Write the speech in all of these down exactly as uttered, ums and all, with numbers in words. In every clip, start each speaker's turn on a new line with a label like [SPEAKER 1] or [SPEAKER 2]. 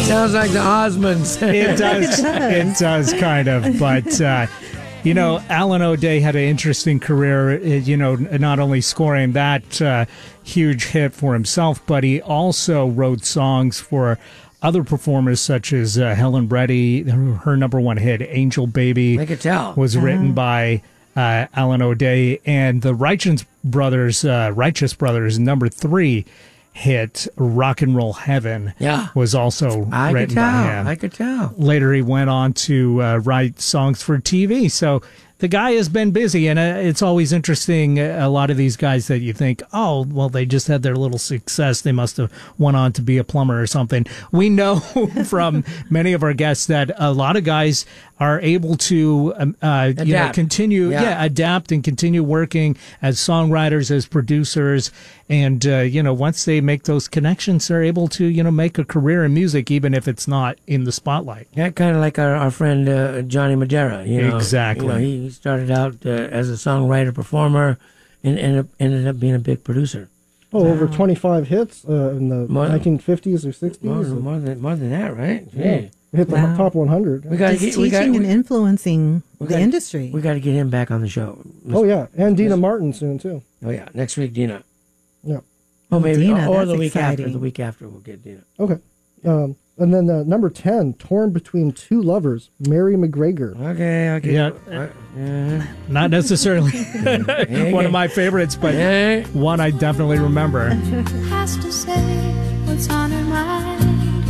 [SPEAKER 1] Sounds like the Osmonds.
[SPEAKER 2] It does.
[SPEAKER 3] It does.
[SPEAKER 2] It does kind of. But, uh, you know, Alan O'Day had an interesting career, uh, you know, not only scoring that uh, huge hit for himself, but he also wrote songs for other performers such as uh, Helen Reddy. Her number one hit, Angel Baby,
[SPEAKER 1] I could tell.
[SPEAKER 2] was written by uh, Alan O'Day. And the Righteous Brothers, uh, Righteous Brothers, number three hit, Rock and Roll Heaven,
[SPEAKER 1] Yeah.
[SPEAKER 2] was also
[SPEAKER 1] I could
[SPEAKER 2] written by
[SPEAKER 1] tell.
[SPEAKER 2] him.
[SPEAKER 1] I could tell.
[SPEAKER 2] Later, he went on to uh, write songs for T V. So the guy has been busy, and uh, it's always interesting. Uh, a lot of these guys that you think, oh, well, they just had their little success. They must have went on to be a plumber or something. We know from many of our guests that a lot of guys are able to um, uh, you know,
[SPEAKER 1] Adapt.
[SPEAKER 2] continue,
[SPEAKER 1] Yeah.
[SPEAKER 2] yeah, adapt and continue working as songwriters, as producers. And, uh, you know, once they make those connections, they're able to, you know, make a career in music, even if it's not in the spotlight.
[SPEAKER 1] Yeah, kind of like our, our friend uh, Johnny Madera. You know,
[SPEAKER 2] Exactly.
[SPEAKER 1] You know, he started out uh, as a songwriter, performer, and ended up, ended up being a big producer.
[SPEAKER 4] Oh, over twenty-five hits uh, in the
[SPEAKER 1] More-
[SPEAKER 4] nineteen fifties or sixties.
[SPEAKER 1] More, more than more than that, right?
[SPEAKER 4] Yeah.
[SPEAKER 1] Gee.
[SPEAKER 4] Hit the
[SPEAKER 3] Wow.
[SPEAKER 4] top one hundred.
[SPEAKER 1] We got to
[SPEAKER 3] Just
[SPEAKER 1] get we got
[SPEAKER 3] teaching and
[SPEAKER 1] we,
[SPEAKER 3] influencing
[SPEAKER 1] we
[SPEAKER 3] the
[SPEAKER 1] gotta-
[SPEAKER 3] industry.
[SPEAKER 1] we got to get him back on the show.
[SPEAKER 4] Oh, yeah. And Dina Martin soon, too.
[SPEAKER 1] Oh yeah, next week Dina.
[SPEAKER 4] Yeah.
[SPEAKER 1] Oh, maybe
[SPEAKER 3] Dina,
[SPEAKER 1] or
[SPEAKER 3] that's
[SPEAKER 1] the week
[SPEAKER 3] exciting.
[SPEAKER 1] after. The week after we'll get Dina.
[SPEAKER 4] Okay. Um, and then uh, number ten, Torn Between Two Lovers, Mary McGregor.
[SPEAKER 1] Okay, okay.
[SPEAKER 2] Yeah.
[SPEAKER 1] Uh, uh,
[SPEAKER 2] Not necessarily one of my favorites, but
[SPEAKER 1] hey.
[SPEAKER 2] one I definitely remember.
[SPEAKER 5] Has to say what's on her mind.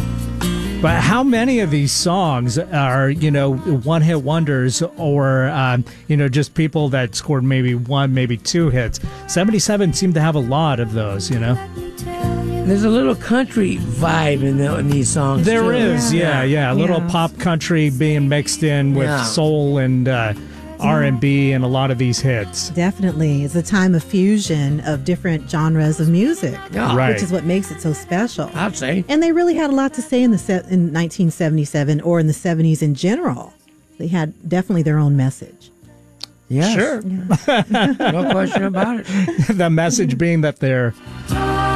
[SPEAKER 2] But how many of these songs are, you know, one-hit wonders or, um, you know, just people that scored maybe one, maybe two hits? seventy-seven seemed to have a lot of those, you know?
[SPEAKER 1] There's a little country vibe in, the, in these songs.
[SPEAKER 2] There
[SPEAKER 1] too.
[SPEAKER 2] is, yeah, yeah. A little
[SPEAKER 3] Yeah.
[SPEAKER 2] pop country being mixed in with
[SPEAKER 1] Yeah.
[SPEAKER 2] soul and uh, R and B and a lot of these hits.
[SPEAKER 3] Definitely. It's a time of fusion of different genres of music,
[SPEAKER 1] Yeah,
[SPEAKER 2] Right.
[SPEAKER 3] which is what makes it so special.
[SPEAKER 1] I'd say.
[SPEAKER 3] And they really had a lot to say in the se- in nineteen seventy-seven or in the seventies in general. They had definitely their own message.
[SPEAKER 1] Yes.
[SPEAKER 2] Sure.
[SPEAKER 1] No question about it.
[SPEAKER 2] The message being that they're